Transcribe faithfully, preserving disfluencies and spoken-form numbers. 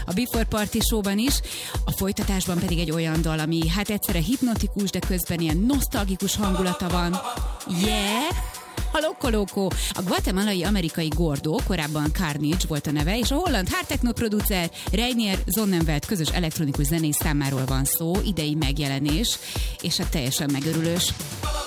a Before Party Show-ban is. A folytatásban pedig egy olyan dal, ami hát egyszerre hipnotikus, de közben ilyen nosztalgikus hangulata van. Yeah! A Loco Loco. A guatemalai amerikai Gordo, korábban Carnage volt a neve, és a holland hard techno producer Reinier Sonnenwald közös elektronikus zenés számáról van szó, idei megjelenés, és hát teljesen megörülős.